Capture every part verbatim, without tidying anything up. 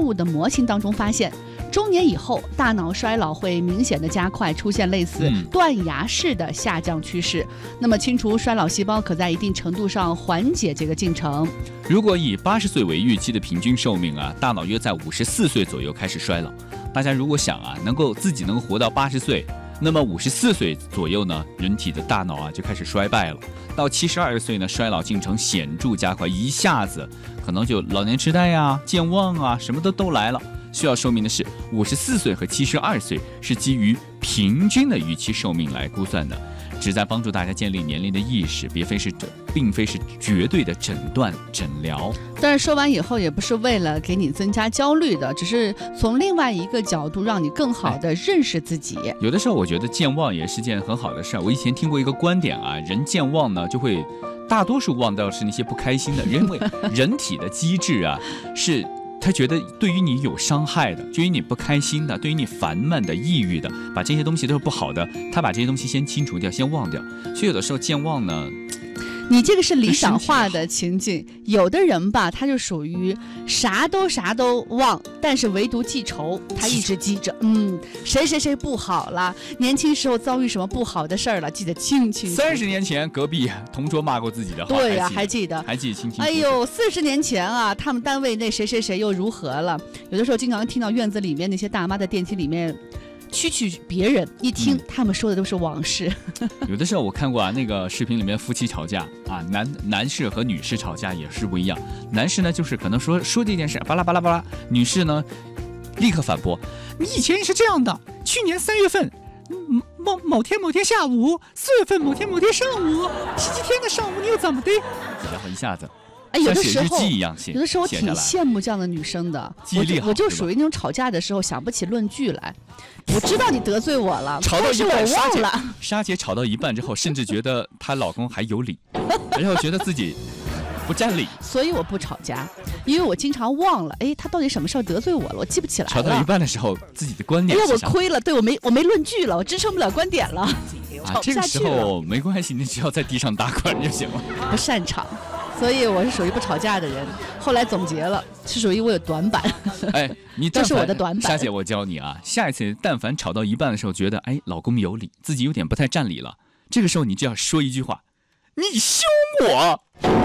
物的模型当中发现，中年以后大脑衰老会明显的加快，出现类似断崖式的下降趋势。嗯、那么清除衰老细胞可在一定程度上缓解这个进程。 如果以八十岁为预期的平均寿命啊，大脑约在五十四岁左右开始衰老。大家如果想啊，能够自己能活到八十岁，那么五十四岁左右呢，人体的大脑啊就开始衰败了。到七十二岁呢，衰老进程显著加快，一下子可能就老年痴呆呀、健忘啊，什么的都来了。需要说明的是，五十四岁和七十二岁是基于平均的预期寿命来估算的，旨在帮助大家建立年龄的意识，别非是并非是绝对的诊断诊疗。 但是说完以后，也不是为了给你增加焦虑的，只是从另外一个角度让你更好的认识自己。 哎、有的时候我觉得健忘也是件很好的事儿。我以前听过一个观点啊，人健忘呢就会大多数忘掉是那些不开心的，因为人体的机制啊是。他觉得对于你有伤害的，对于你不开心的，对于你烦闷的、抑郁的，把这些东西都是不好的，他把这些东西先清除掉，先忘掉。所以有的时候健忘呢， 你这个是理想化的情境。有的人吧，他就属于啥都啥都忘，但是唯独记仇，他一直记着，嗯，谁谁谁不好了，年轻时候遭遇什么不好的事儿了，记得清清楚楚。 三十年前隔壁同桌骂过自己的话， 对呀、啊，还记得， 还记得清清楚楚。 哎呦，四十年前啊，他们单位那谁谁谁又如何了？有的时候经常听到院子里面那些大妈在电梯里面蛐蛐别人，一听、嗯、他们说的都是往事。 有的时候我看过啊，那个视频里面夫妻吵架啊，男男士和女士吵架也是不一样。男士呢就是可能说说这件事巴拉巴拉巴拉，女士呢立刻反驳，你以前是这样的，去年三月份某某天某天下午，四月份某天某天上午，星期天的上午你又怎么的？然后一下子。 哎，有的时候， 有的时候我挺羡慕这样的女生的。 记忆力好， 我就属于那种吵架的时候想不起论据来。我知道你得罪我了， 吵到一半， 我忘了。 莎姐吵到一半之后，甚至觉得她老公还有理，然后觉得自己不占理。 所以我不吵架，因为我经常忘了，哎，他到底什么事儿得罪我了，我记不起来了。 吵到一半的时候，自己的观点。 哎呀，我亏了，对我没我没论据了，我支撑不了观点了， 啊、这个时候没关系，你只要在地上打滚就行了。 不擅长。所以我是属于不吵架的人，后来总结了，是属于我有短板。 哎，你这是我的短板。 莎姐，我教你啊，下一次但凡吵到一半的时候，觉得哎老公有理，自己有点不太占理了，这个时候你就要说一句话：你凶我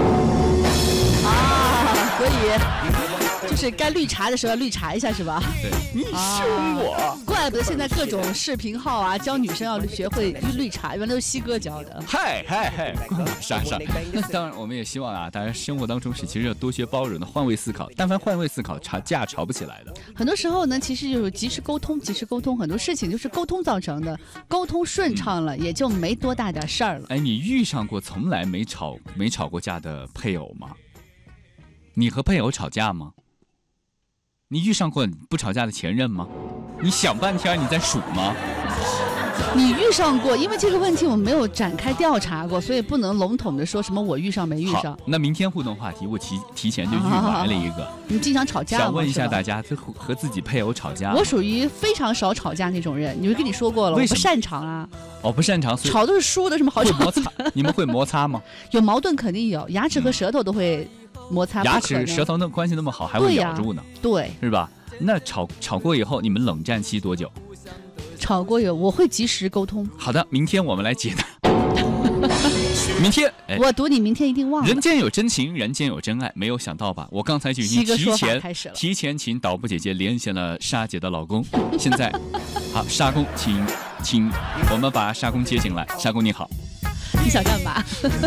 啊！所以。就是该绿茶的时候要绿茶一下是吧？ 对，你凶我、啊， 怪不得现在各种视频号啊，教女生要学会绿茶，原来都是西哥教的。 嗨嗨嗨，莎莎。当然，我们也希望啊，大家生活当中是其实要多学包容的，换位思考。但凡换位思考，吵架吵不起来的。 很多时候呢，其实就是及时沟通，及时沟通，很多事情就是沟通造成的。沟通顺畅了，嗯、也就没多大点事儿了。 哎，你遇上过从来没吵没吵过架的配偶吗？你和配偶吵架吗？你遇上过不吵架的前任吗？你想半天你在数吗？ 你遇上过？因为这个问题我们没有展开调查过，所以不能笼统的说什么我遇上没遇上。 好，那明天互动话题我提提前就预埋了一个。 你经常吵架吗？ 想问一下大家，和自己配偶吵架？ 我属于非常少吵架那种人，你们跟你说过了，我不擅长啊。 哦，不擅长，所以吵都是输的，什么好吵？ 会摩擦？你们会摩擦吗？ 有矛盾肯定有，牙齿和舌头都会摩擦。 牙齿、舌头那关系那么好，还会咬住呢？ 对、啊， 是吧？那吵吵过以后，你们冷战期多久？ 吵过有，我会及时沟通。 好的，明天我们来解答。明天、哎， 我赌你明天一定忘了。 人间有真情，人间有真爱，没有想到吧？我刚才就已经提前提前请导播姐姐联系了莎姐的老公。现在，好，莎公，请请我们把莎公接进来。莎公你好， 你想干嘛？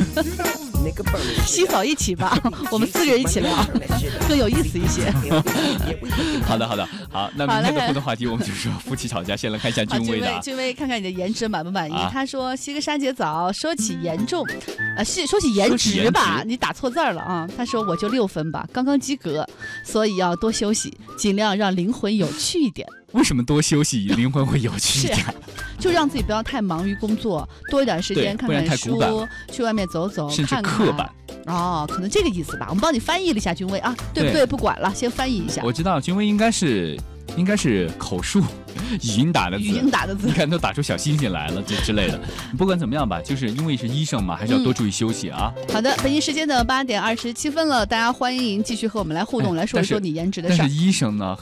洗澡一起吧，我们四个人一起聊，更有意思一些。 好的，好的，好。那明天的互动话题我们就说夫妻吵架，先来看一下君威的、啊。 君威，看看你的颜值满不满意？啊、他说：“西哥莎姐早。说起严重，呃，是说起颜值吧，你打错字了啊。他说我就六分吧，刚刚及格，所以要多休息，尽量让灵魂有趣一点。” 为什么多休息灵魂会有趣一点？ 啊、就让自己不要太忙于工作，多一点时间看看书，去外面走走， 甚至看看。 刻板哦，可能这个意思吧。我们帮你翻译了一下，君威啊，对不对？对不管了，先翻译一下。 我知道君威应该是应该是口述语音打的字， 语音打的字， 你看都打出小星星来了，这之类的。不管怎么样吧，就是因为是医生嘛，还是要多注意休息啊。 嗯、好的，北京时间的八点二十七分了，大家欢迎继续和我们来互动，哎、来说一说你颜值的事儿。 但是医生呢？